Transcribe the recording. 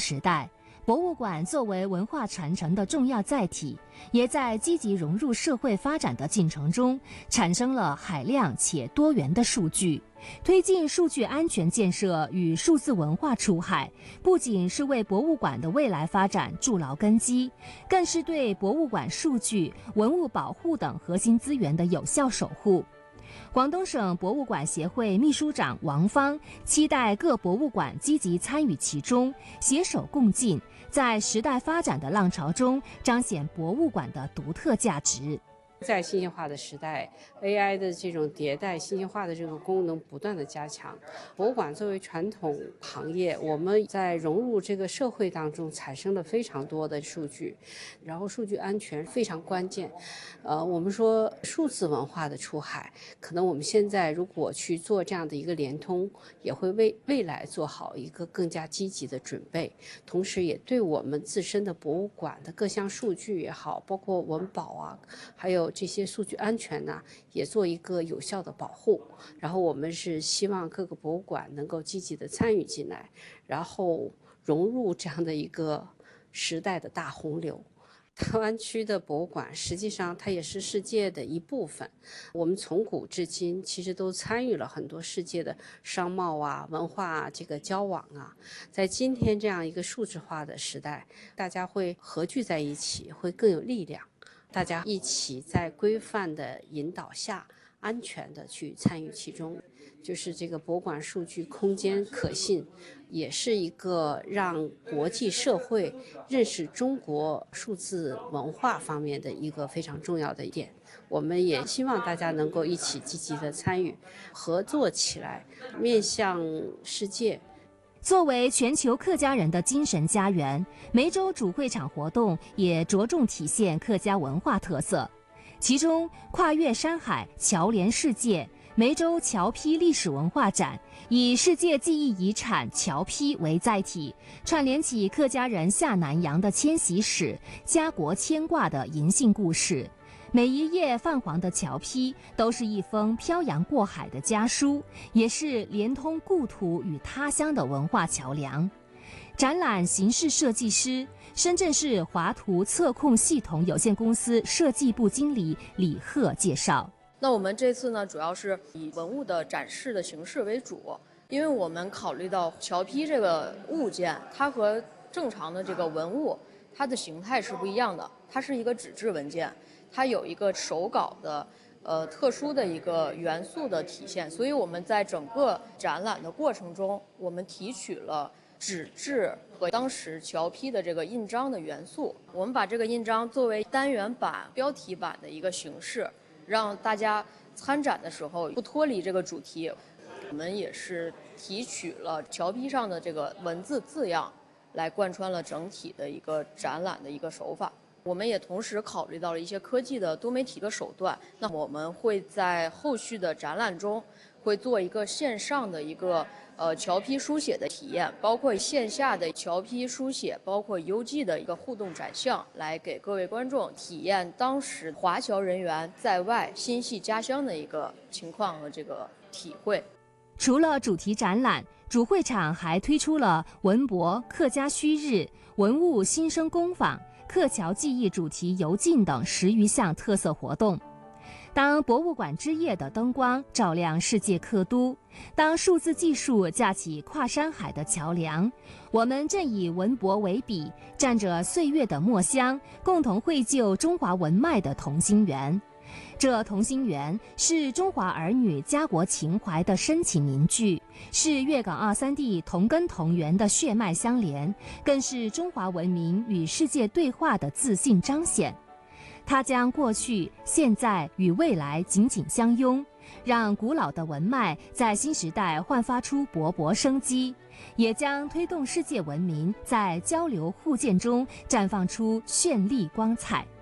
时代，博物馆作为文化传承的重要载体，也在积极融入社会发展的进程中，产生了海量且多元的数据。推进数据安全建设与数字文化出海，不仅是为博物馆的未来发展筑牢根基，更是对博物馆数据、文物保护等核心资源的有效守护。广东省博物馆协会秘书长王芳期待各博物馆积极参与其中，携手共进，在时代发展的浪潮中彰显博物馆的独特价值。 在信息化的时代 ，AI 的这种迭代、信息化的这个功能不断的加强。博物馆作为传统行业，我们在融入这个社会当中产生了非常多的数据，然后数据安全非常关键。我们说数字文化的出海，可能我们现在如果去做这样的一个联通，也会为未来做好一个更加积极的准备，同时也对我们自身的博物馆的各项数据也好，包括文保啊，还有这些数据安全呢，也做一个有效的保护。然后我们是希望各个博物馆能够积极的参与进来，然后融入这样的一个时代的大洪流。大湾区的博物馆实际上它也是世界的一部分，我们从古至今其实都参与了很多世界的商贸啊、文化啊这个交往啊。在今天这样一个数字化的时代，大家会合聚在一起，会更有力量。大家一起在规范的引导下，安全的去参与其中，就是这个博物馆数据空间可信，也是一个让国际社会认识中国数字文化方面的一个非常重要的一点。我们也希望大家能够一起积极的参与，合作起来，面向世界。 作为全球客家人的精神家园，梅州主会场活动也着重体现客家文化特色。其中，跨越山海、桥连世界梅州桥坯历史文化展，以世界记忆遗产桥坯为载体，串联起客家人下南洋的迁徙史、家国牵挂的银杏故事。每一页泛黄的桥坯都是一封漂洋过海的家书，也是连通故土与他乡的文化桥梁。展览形式设计师、深圳市华图测控系统有限公司设计部经理李贺介绍。 那我们这次呢，主要是以文物的展示的形式为主，因为我们考虑到桥坯这个物件，它和正常的这个文物，它的形态是不一样的，它是一个纸质文件。它有一个手稿的特殊的一个元素的体现，所以我们在整个展览的过程中，我们提取了纸质和当时桥坯的这个印章的元素，我们把这个印章作为单元版、标题版的一个形式，让大家参展的时候不脱离这个主题。我们也是提取了桥坯上的这个文字字样，来贯穿了整体的一个展览的一个手法。我们也同时考虑到了一些科技的多媒体的手段，那我们会在后续的展览中会做一个线上的一个桥坯书写的体验，包括线下的桥坯书写，包括邮寄的一个互动展项，来给各位观众体验当时华侨人员在外心系家乡的一个情况和这个体会。 除了主题展览，主会场还推出了文博、客家须日、文物新生工坊、客桥记忆主题游径等10余项特色活动。当博物馆之夜的灯光照亮世界客都，当数字技术架起跨山海的桥梁，我们正以文博为笔，蘸着岁月的墨香，共同绘就中华文脉的同心圆。这同心圆是中华儿女家国情怀的深情凝聚，是粤港澳3地同根同源的血脉相连，更是中华文明与世界对话的自信彰显。它将过去、现在与未来紧紧相拥，让古老的文脉在新时代焕发出勃勃生机，也将推动世界文明在交流互鉴中绽放出绚丽光彩。